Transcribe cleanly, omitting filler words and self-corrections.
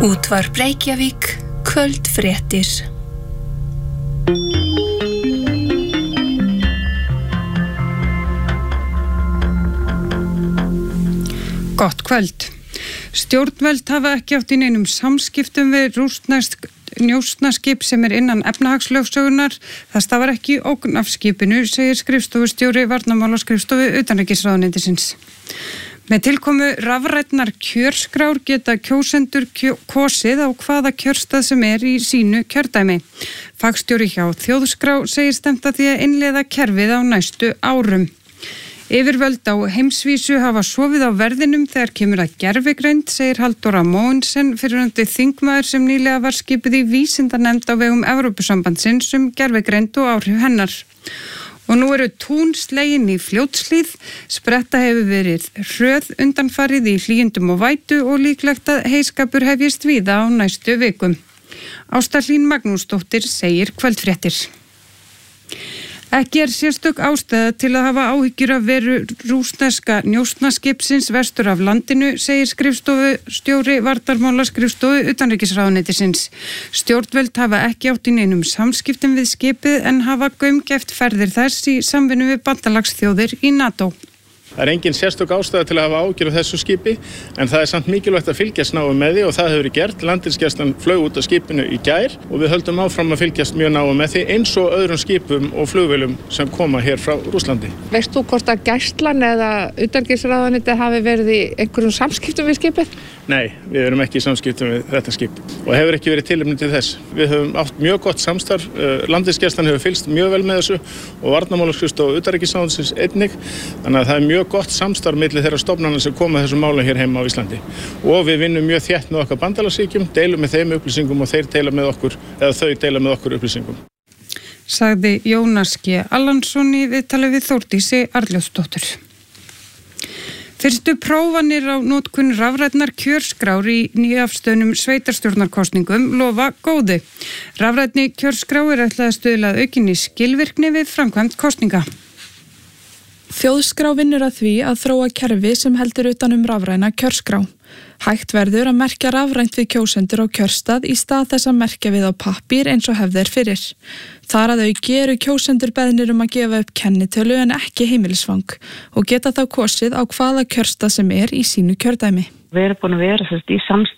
Útvarp Reykjavík, kvöldfréttir. Gott kvöld. Stjórnvöld hafa ekki átt í neinum samskiptum við rússneskt njósnaskip sem innan efnahagslögsögunar. Það stafar ekki ógn af skipinu, segir skrifstofustjóri varnarmálaskrifstofu utanríkisráðuneytisins. Með tilkomu rafrænnar kjörskrár geta kjósendur kosið á hvaða kjörstað sem í sínu kjördæmi. Fagstjóri hjá Þjóðskrá segir stefnt að því að innleiða kerfið á næstu árum. Yfirvöld á heimsvísu hafa sofið á verðinum þegar kemur að gervigreind, segir Halldóra Mogensen, fyrrverandi þingmaður sem nýlega var skipuð í vísindanefnd á vegum Evrópusambandsins gervigreind og áhrif hennar. Og nú eru tún slegin í Fljótshlíð, spretta hefur verið hröð undanfarið í hlýjendum og vætu og líklegt að heyskapur hefjist víða á næstu vikum. Ásta Hlín Magnúsdóttir segir kvöldfréttir. Ekki sérstök ástæða til að hafa áhyggjur af veru rússneska njósnaskipsins vestur af landinu, segir skrifstofustjóri varnarmálaskrifstofu utanríkisráðuneytisins. Stjórnvöld hafa ekki átt í neinum samskiptum við skipið en hafa gaumgæft ferðir þess í samvinnu við bandalagsþjóðir í NATO. Það engin sérstök ástæða til að hafa áhyggjur af þessu skipi, en það samt mikilvægt að fylgjast náið með því og það hefur verið gert. Landhelgisgæslan flaug út af skipinu í gær og við höldum áfram að fylgjast mjög náið með því eins og öðrum skipum og flugvélum sem koma hér frá Rússlandi. Veist þú hvort að gæslan eða utanríkisráðuneytið hafi verið í einhverjum samskiptum við skipið? Nei, við erum ekki í samskiptum við þetta skip og hefur ekki verið tilefni til þess. Við höfum átt mjög gott samstarf, Landhelgisgæslan hefur fylgst mjög vel með þessu og varnarmálaskrifstofa utanríkisráðuneytisins einnig, þannig að það er mjög gott samstarf milli þeirra stofnana sem koma þessum málum hér heima á Íslandi. Og við vinnum mjög þétt með okkar bandalagsríkjum, deilum með þeim upplýsingum og þeir deila með okkur, eða þau deila með okkur upplýsingum. Sagði Jónas G. Allansson í viðtali við Þórdísi Arnljótsdóttur. Fyrstu prófanir á notkun rafrænnar kjörskrár í nýafstöðnum sveitarstjórnarkosningum lofa góðu. Rafrænni kjörskrá ætlað að stuðla að aukinni skilvirkni við framkvæmd kosninga. Þjóðskrá vinnur að því að þróa kerfi sem heldur utan rafræna kjörskrá. Hægt verður að merkja rafrænt við kjósendur á kjörstað í stað þess að merkja við á pappír eins og hefð fyrir. Þar að auki eru kjósendur beðnir að gefa upp kennitölu en ekki heimilisfang og geta þá kosið á hvaða kjörstað sem í sínu kjördæmi. Við erum búin að vera í